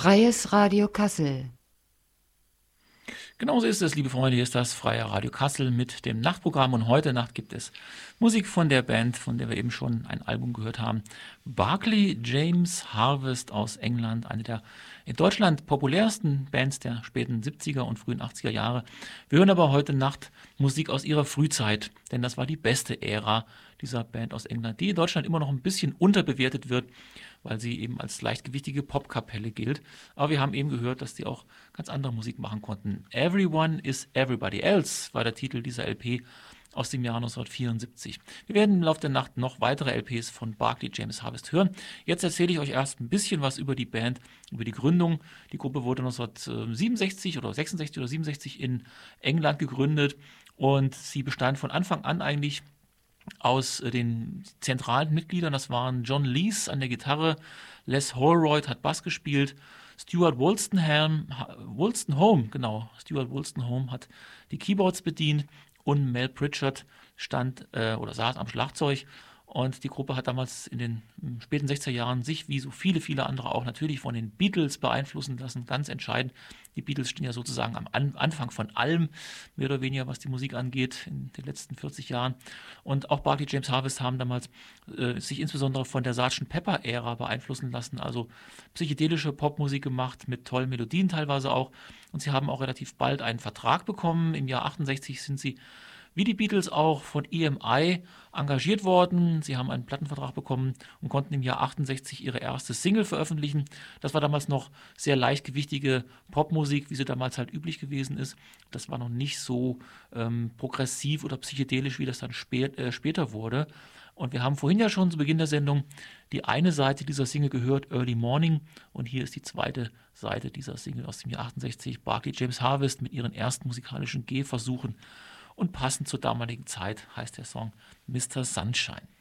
Freies Radio Kassel. Genauso ist es, liebe Freunde, hier ist das Freie Radio Kassel mit dem Nachtprogramm und heute Nacht gibt es Musik von der Band, von der wir eben schon ein Album gehört haben. Barclay James Harvest aus England, eine der in Deutschland populärsten Bands der späten 70er und frühen 80er Jahre. Wir hören aber heute Nacht Musik aus ihrer Frühzeit, denn das war die beste Ära dieser Band aus England, die in Deutschland immer noch ein bisschen unterbewertet wird, weil sie eben als leichtgewichtige Popkapelle gilt. Aber wir haben eben gehört, dass die auch ganz andere Musik machen konnten. Everyone is Everybody Else war der Titel dieser LP aus dem Jahr 1974. Wir werden im Laufe der Nacht noch weitere LPs von Barclay James Harvest hören. Jetzt erzähle ich euch erst ein bisschen was über die Band, über die Gründung. Die Gruppe wurde 1967 oder 66 oder 67 in England gegründet und sie bestand von Anfang an eigentlich aus den zentralen Mitgliedern. Das waren John Lees an der Gitarre, Les Holroyd hat Bass gespielt, Stuart Wolstenholme hat die Keyboards bedient und Mel Pritchard saß am Schlagzeug. Und die Gruppe hat damals in den späten 60er Jahren sich, wie so viele, viele andere auch, natürlich von den Beatles beeinflussen lassen. Ganz entscheidend. Die Beatles stehen ja sozusagen am Anfang von allem, mehr oder weniger, was die Musik angeht, in den letzten 40 Jahren. Und auch Barclay James Harvest haben damals sich insbesondere von der Sgt. Pepper-Ära beeinflussen lassen. Also psychedelische Popmusik gemacht, mit tollen Melodien teilweise auch. Und sie haben auch relativ bald einen Vertrag bekommen. Im Jahr 68 sind sie wie die Beatles auch von EMI engagiert worden. Sie haben einen Plattenvertrag bekommen und konnten im Jahr 68 ihre erste Single veröffentlichen. Das war damals noch sehr leichtgewichtige Popmusik, wie sie damals halt üblich gewesen ist. Das war noch nicht so progressiv oder psychedelisch, wie das dann später wurde. Und wir haben vorhin ja schon zu Beginn der Sendung die eine Seite dieser Single gehört, Early Morning. Und hier ist die zweite Seite dieser Single aus dem Jahr 68, Barclay James Harvest mit ihren ersten musikalischen Gehversuchen. Und passend zur damaligen Zeit heißt der Song Mr. Sunshine.